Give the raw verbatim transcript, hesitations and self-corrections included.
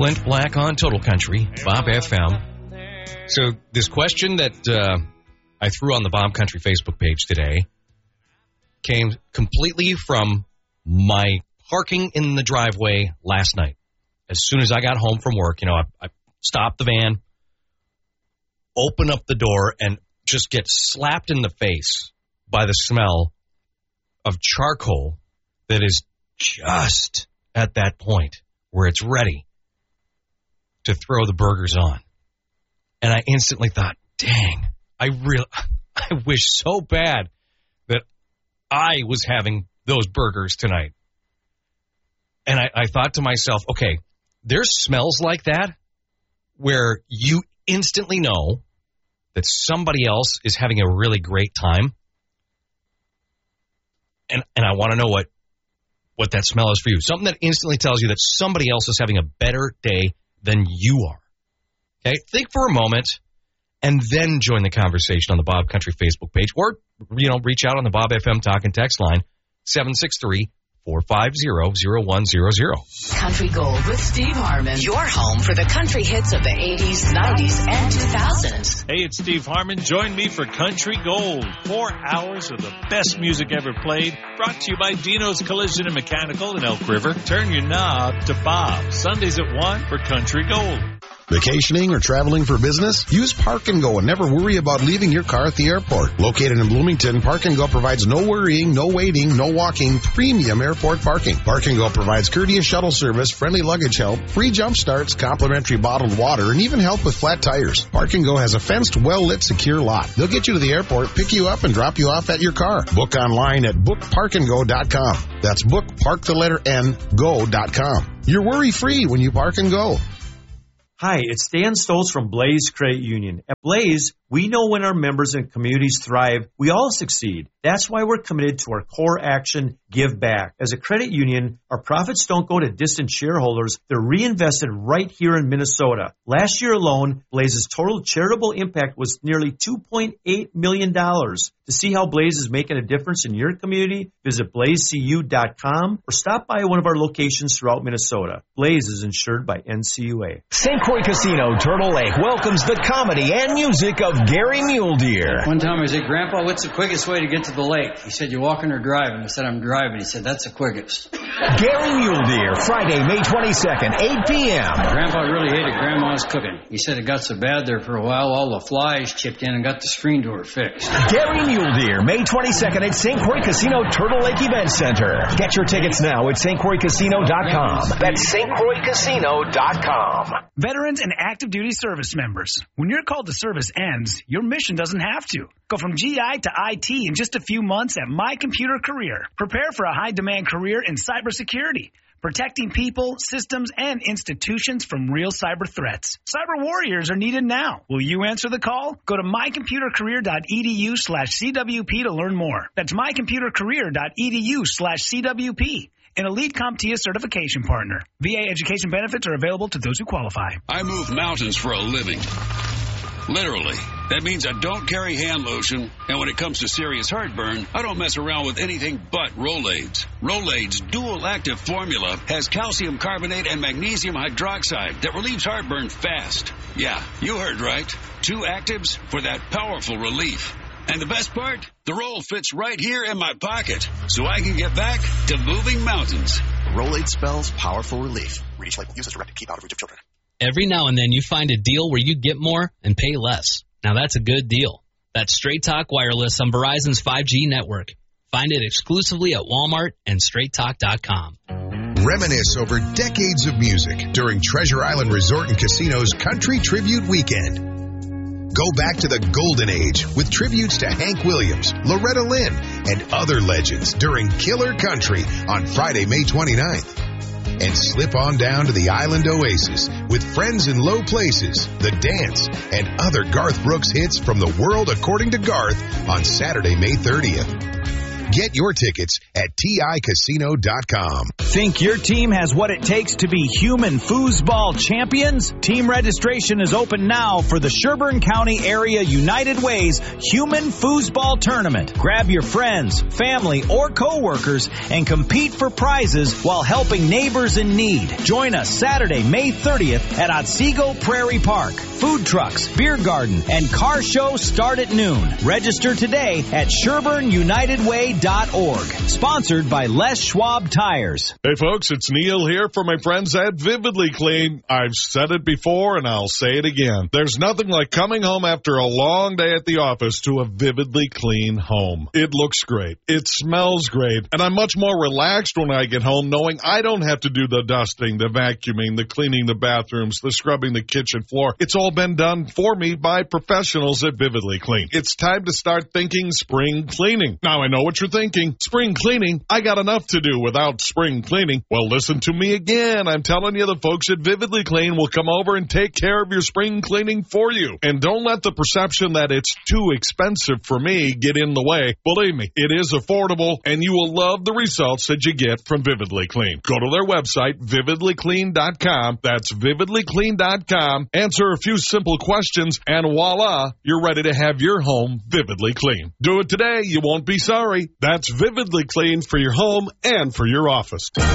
Clint Black on Total Country, Bob F M. So this question that uh, I threw on the Bob Country Facebook page today came completely from my parking in the driveway last night. As soon as I got home from work, you know, I, I stopped the van, open up the door, and just get slapped in the face by the smell of charcoal that is just at that point where it's ready to throw the burgers on. And I instantly thought, dang, I really, I wish so bad that I was having those burgers tonight. And I, I thought to myself, okay, there's smells like that where you instantly know that somebody else is having a really great time. And and I want to know what, what that smell is for you. Something that instantly tells you that somebody else is having a better day than you are. Okay, think for a moment and then join the conversation on the Bob Country Facebook page, or, you know, reach out on the Bob F M Talk and Text line, seven six three, four five zero, zero one zero zero. Country Gold with Steve Harmon. Your home for the country hits of the eighties, nineties, and two thousands. Hey, it's Steve Harmon. Join me for Country Gold. Four hours of the best music ever played. Brought to you by Dino's Collision and Mechanical in Elk River. Turn your knob to Bob. Sundays at one for Country Gold. Vacationing or traveling for business? Use Park and Go and never worry about leaving your car at the airport. Located in Bloomington, Park and Go provides no worrying, no waiting, no walking, premium airport parking. Park and Go provides courteous shuttle service, friendly luggage help, free jump starts, complimentary bottled water, and even help with flat tires. Park and Go has a fenced, well-lit, secure lot. They'll get you to the airport, pick you up, and drop you off at your car. Book online at book park and go dot com. That's book, park the letter N, go dot com. You're worry-free when you Park and Go. Hi, it's Dan Stoltz from Blaze Credit Union. At Blaze, we know when our members and communities thrive, we all succeed. That's why we're committed to our core action, give back. As a credit union, our profits don't go to distant shareholders. They're reinvested right here in Minnesota. Last year alone, Blaze's total charitable impact was nearly two point eight million dollars. To see how Blaze is making a difference in your community, visit blaze c u dot com or stop by one of our locations throughout Minnesota. Blaze is insured by N C U A. Saint Croix Casino, Turtle Lake welcomes the comedy and music of Gary Mule Deer. One time I said, Grandpa, what's the quickest way to get to the lake? He said, you walking or driving? I said, I'm driving. He said, that's the quickest. Gary Mule Deer, Friday, May twenty-second, eight p.m. Grandpa really hated Grandma's cooking. He said it got so bad there for a while, all the flies chipped in and got the screen door fixed. Gary Mule Deer, May twenty-second at Saint Croix Casino Turtle Lake Event Center. Get your tickets now at Saint Croix Casino dot com. That's Saint Croix Casino dot com. Veterans and active duty service members. When your call to service ends, your mission doesn't have to. Go from G I to I T in just a few months at My Computer Career. Prepare for a high-demand career in cybersecurity, protecting people, systems, and institutions from real cyber threats. Cyber warriors are needed now. Will you answer the call? Go to my computer career dot e d u slash c w p to learn more. That's my computer career dot e d u slash c w p. An Elite CompTIA certification partner. V A education benefits are available to those who qualify. I move mountains for a living. Literally. That means I don't carry hand lotion, and when it comes to serious heartburn, I don't mess around with anything but Rolaids. Rolaids' dual-active formula has calcium carbonate and magnesium hydroxide that relieves heartburn fast. Yeah, you heard right. Two actives for that powerful relief. And the best part? The roll fits right here in my pocket, so I can get back to moving mountains. Rolaid spells powerful relief. Read each label. Use as directed. Keep out of reach of children. Every now and then you find a deal where you get more and pay less. Now that's a good deal. That's Straight Talk Wireless on Verizon's five G network. Find it exclusively at Walmart and straight talk dot com. Reminisce over decades of music during Treasure Island Resort and Casino's Country Tribute Weekend. Go back to the golden age with tributes to Hank Williams, Loretta Lynn, and other legends during Killer Country on Friday, May twenty-ninth. And slip on down to the Island Oasis with Friends in Low Places, The Dance, and other Garth Brooks hits from the world according to Garth on Saturday, May thirtieth. Get your tickets at T I casino dot com. Think your team has what it takes to be human foosball champions? Team registration is open now for the Sherburne County Area United Way's Human Foosball Tournament. Grab your friends, family, or co-workers and compete for prizes while helping neighbors in need. Join us Saturday, May thirtieth at Otsego Prairie Park. Food trucks, beer garden, and car show start at noon. Register today at Sherburne United Way dot org. Sponsored by Les Schwab Tires. Hey folks, it's Neil here for my friends at Vividly Clean. I've said it before and I'll say it again. There's nothing like coming home after a long day at the office to a vividly clean home. It looks great. It smells great. And I'm much more relaxed when I get home knowing I don't have to do the dusting, the vacuuming, the cleaning the bathrooms, the scrubbing the kitchen floor. It's all been done for me by professionals at Vividly Clean. It's time to start thinking spring cleaning. Now I know what you're thinking. Spring cleaning? I got enough to do without spring cleaning. Well, listen to me again. I'm telling you, the folks at Vividly Clean will come over and take care of your spring cleaning for you. And don't let the perception that it's too expensive for me get in the way. Believe me, it is affordable, and you will love the results that you get from Vividly Clean. Go to their website, vividly clean dot com. That's vividly clean dot com. Answer a few simple questions, and voila, you're ready to have your home vividly clean. Do it today. You won't be sorry. That's Vividly Clean for your home and for your office.